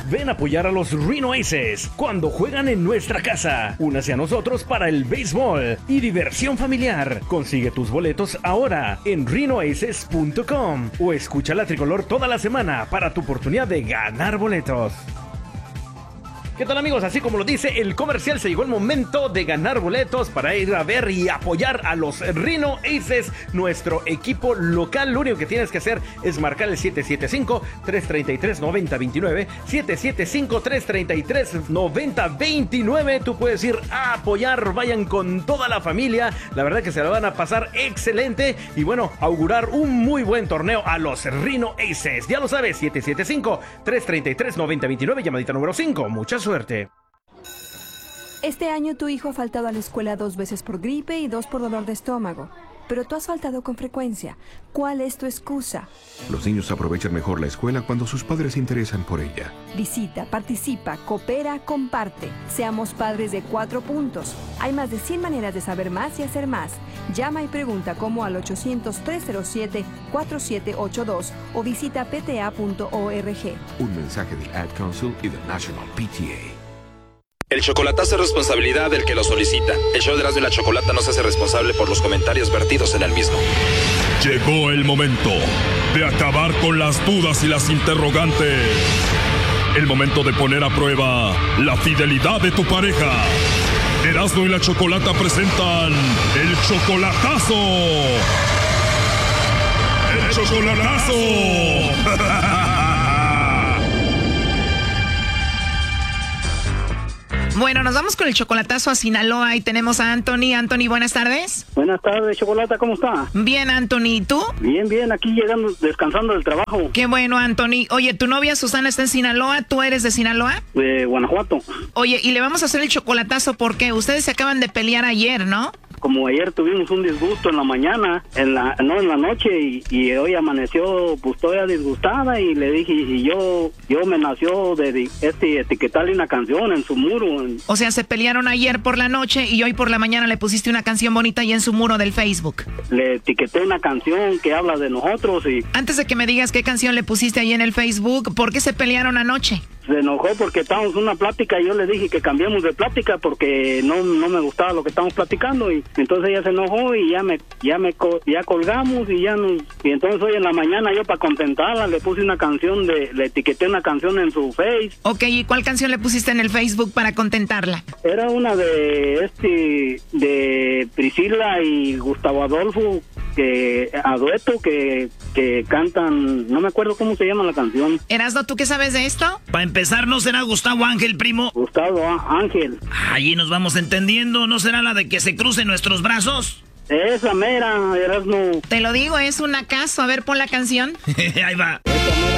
Ven a apoyar a los Reno Aces cuando juegan en nuestra casa. Únase a nosotros para el béisbol y diversión familiar. Consigue tus boletos ahora en renoaces.com o escucha la tricolor toda la semana para tu oportunidad de ganar boletos. ¿Qué tal, amigos? Así como lo dice el comercial, se llegó el momento de ganar boletos para ir a ver y apoyar a los Reno Aces, nuestro equipo local. Lo único que tienes que hacer es marcar el 775-333-9029, 775-333-9029. Tú puedes ir a apoyar, vayan con toda la familia. La verdad que se la van a pasar excelente y bueno, augurar un muy buen torneo a los Reno Aces. Ya lo sabes, 775-333-9029, llamadita número 5. Muchas suerte. Este año tu hijo ha faltado a la escuela 2 veces por gripe y 2 por dolor de estómago. Pero tú has faltado con frecuencia. ¿Cuál es tu excusa? Los niños aprovechan mejor la escuela cuando sus padres se interesan por ella. Visita, participa, coopera, comparte. Seamos padres de 4 puntos. Hay más de 100 maneras de saber más y hacer más. Llama y pregunta cómo al 800-307-4782 o visita pta.org. Un mensaje del Ad Council y del National PTA. El chocolatazo es responsabilidad del que lo solicita. El show de Erasmo y la Chocolata no se hace responsable por los comentarios vertidos en el mismo. Llegó el momento de acabar con las dudas y las interrogantes. El momento de poner a prueba la fidelidad de tu pareja. Erasmo y la Chocolata presentan el chocolatazo. ¡El chocolatazo! Bueno, nos vamos con el chocolatazo a Sinaloa y tenemos a Anthony. Anthony, buenas tardes. Buenas tardes, Chocolata, ¿cómo está? Bien, Anthony, ¿y tú? Bien, bien, aquí llegando, descansando del trabajo. Qué bueno, Anthony. Oye, tu novia Susana está en Sinaloa, ¿tú eres de Sinaloa? De Guanajuato. Oye, y le vamos a hacer el chocolatazo porque ustedes se acaban de pelear ayer, ¿no? Como ayer tuvimos un disgusto en la mañana, en la noche, y hoy amaneció pues todavía disgustada y le dije, y yo me nació de etiquetarle una canción en su muro. O sea, se pelearon ayer por la noche y hoy por la mañana le pusiste una canción bonita ahí en su muro del Facebook. Le etiqueté una canción que habla de nosotros y... Antes de que me digas qué canción le pusiste ahí en el Facebook, ¿por qué se pelearon anoche? Se enojó porque estábamos en una plática y yo le dije que cambiemos de plática porque no me gustaba lo que estábamos platicando y entonces ella se enojó y ya colgamos y entonces hoy en la mañana yo para contentarla le puse una canción le etiqueté una canción en su Face. Ok, ¿y cuál canción le pusiste en el Facebook para contentarla? Era una de Priscila y Gustavo Adolfo a dueto que cantan, no me acuerdo cómo se llama la canción. Erasno, ¿tú qué sabes de esto? Para empezar, ¿no será Gustavo Ángel, primo? Gustavo Ángel. Allí nos vamos entendiendo, ¿no será la de que se crucen nuestros brazos? Esa mera, Erasno. Te lo digo, es un acaso. A ver, pon la canción. Ahí va.